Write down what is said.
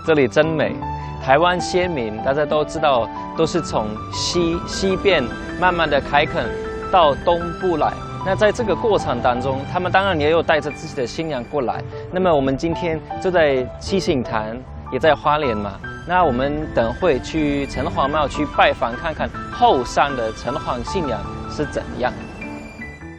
这里真美。台湾先民大家都知道，都是从西边慢慢的开垦到东部来。那在这个过程当中，他们当然也有带着自己的信仰过来。那么我们今天就在七星潭，也在花莲嘛。那我们等会去城隍庙去拜访看看后山的城隍信仰是怎样。